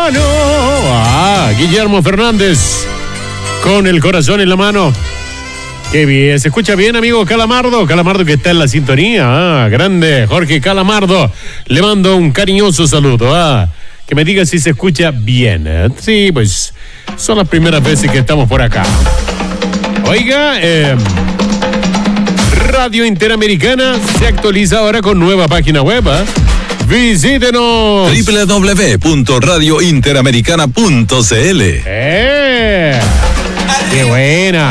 mano. Guillermo Fernández con el corazón en la mano. Qué bien, se escucha bien, amigo Calamardo que está en la sintonía. Grande Jorge Calamardo, le mando un cariñoso saludo. Que me diga si se escucha bien. Sí, pues son las primeras veces que estamos por acá. Oiga, Radio Interamericana se actualiza ahora con nueva página web. Visítenos. www.radiointeramericana.cl. ¡Qué buena!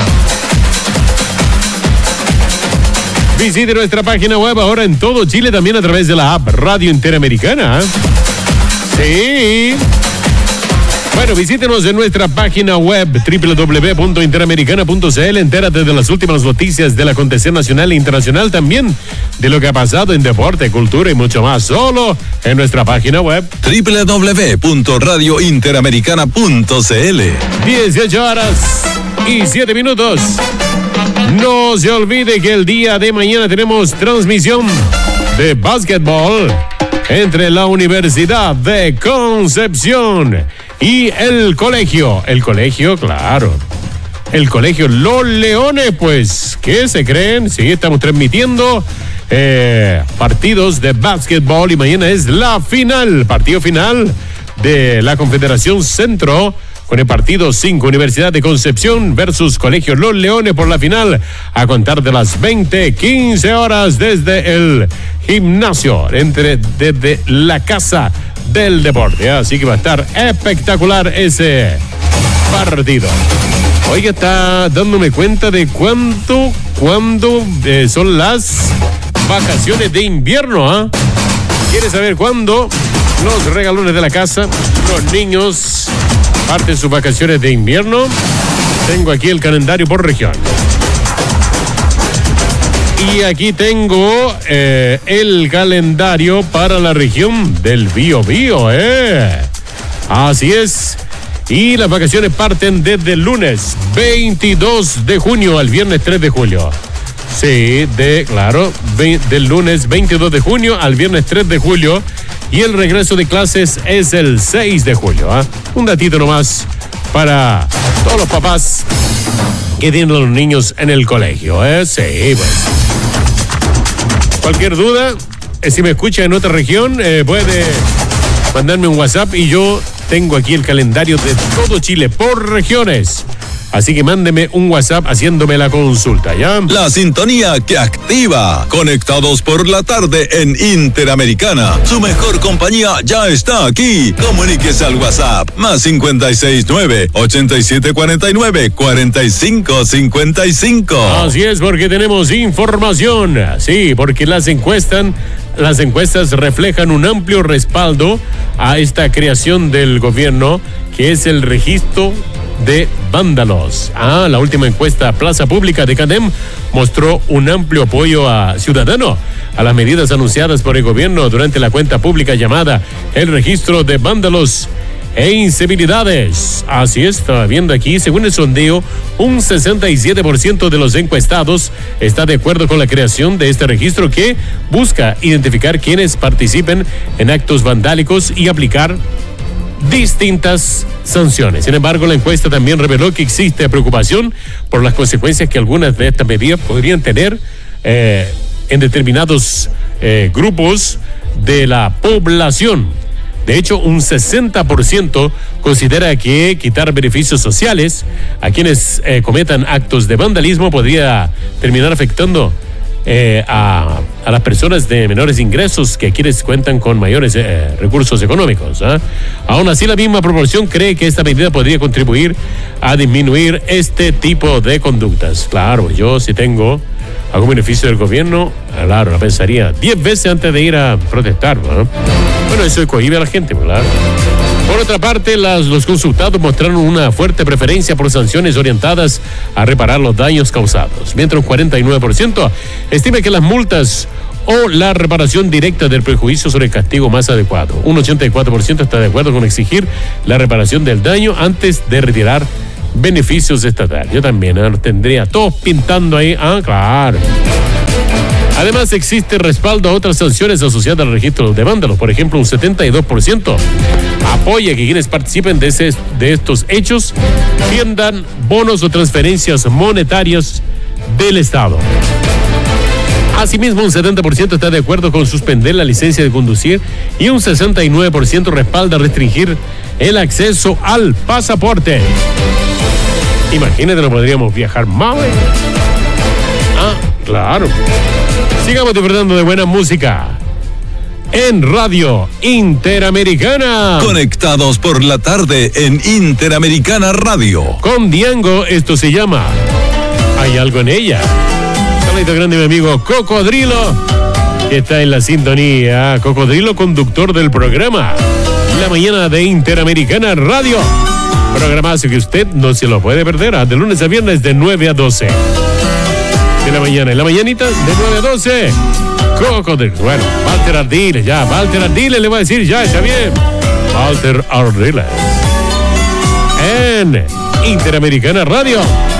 Visite nuestra página web ahora en todo Chile, también a través de la app Radio Interamericana. Sí. Bueno, visítenos en nuestra página web www.interamericana.cl. Entérate de las últimas noticias del acontecer nacional e internacional, también de lo que ha pasado en deporte, cultura y mucho más, solo en nuestra página web www.radiointeramericana.cl. 18:07. No se olvide que el día de mañana tenemos transmisión de básquetbol entre la Universidad de Concepción y el colegio, claro. El colegio Los Leones, pues, ¿qué se creen? Sí, estamos transmitiendo partidos de básquetbol y mañana es la final, partido final de la Confederación Centro, con el partido 5, Universidad de Concepción versus Colegio Los Leones por la final, a contar de las 20:15 horas desde el gimnasio, desde la Casa del Deporte. Así que va a estar espectacular ese partido. Oiga, está dándome cuenta de cuándo son las vacaciones de invierno. ¿Quiere saber cuándo los regalones de la casa, los niños parten sus vacaciones de invierno? Tengo aquí el calendario por región. Y aquí tengo el calendario para la región del Biobío. Así es. Y las vacaciones parten desde el lunes 22 de junio al viernes 3 de julio. Sí, del lunes 22 de junio al viernes 3 de julio. Y el regreso de clases es el 6 de julio. Un datito nomás para todos los papás que tienen a los niños en el colegio. Sí, pues. Cualquier duda, si me escucha en otra región, puede mandarme un WhatsApp y yo tengo aquí el calendario de todo Chile por regiones. Así que mándeme un WhatsApp haciéndome la consulta, ¿ya? La sintonía que activa. Conectados por la tarde en Interamericana. Su mejor compañía ya está aquí. Comuníquese al WhatsApp +569-8749-4555. Así es, porque tenemos información. Sí, porque las encuestas reflejan un amplio respaldo a esta creación del gobierno, que es el registro de vándalos. La última encuesta Plaza Pública de CADEM mostró un amplio apoyo ciudadano a las medidas anunciadas por el gobierno durante la cuenta pública llamada el registro de vándalos e incivilidades. Así es, estaba viendo aquí, según el sondeo, un 67% de los encuestados está de acuerdo con la creación de este registro, que busca identificar quienes participen en actos vandálicos y aplicar distintas sanciones. Sin embargo, la encuesta también reveló que existe preocupación por las consecuencias que algunas de estas medidas podrían tener en determinados grupos de la población. De hecho, un 60% considera que quitar beneficios sociales a quienes cometan actos de vandalismo podría terminar afectando a las personas de menores ingresos, que quienes cuentan con mayores recursos económicos. Aún así, la misma proporción cree que esta medida podría contribuir a disminuir este tipo de conductas. Claro, yo si tengo algún beneficio del gobierno, claro, la pensaría 10 veces antes de ir a protestar, ¿no? Bueno, eso cohíbe a la gente, claro. Por otra parte, los consultados mostraron una fuerte preferencia por sanciones orientadas a reparar los daños causados, mientras un 49% estima que las multas o la reparación directa del perjuicio son el castigo más adecuado. Un 84% está de acuerdo con exigir la reparación del daño antes de retirar beneficios estatales. Yo también tendría todos pintando ahí. Claro. Además, existe respaldo a otras sanciones asociadas al registro de vándalos. Por ejemplo, un 72% apoya que quienes participen de estos hechos tiendan bonos o transferencias monetarias del Estado. Asimismo, un 70% está de acuerdo con suspender la licencia de conducir y un 69% respalda restringir el acceso al pasaporte. Imagínate, no podríamos viajar más. Claro. Sigamos disfrutando de buena música en Radio Interamericana. Conectados por la tarde en Interamericana Radio. Con Diango, esto se llama Hay algo en ella. Saludito grande, mi amigo Cocodrilo, que está en la sintonía. Cocodrilo, conductor del programa La Mañana de Interamericana Radio. Programazo que usted no se lo puede perder. De lunes a viernes de 9 a 12 de la mañana. En la mañanita de 9 a 12. Cocodrilo. Bueno, Walter Ardiles, ya. Walter Ardiles le voy a decir, ya está bien. Walter Ardiles. En Interamericana Radio.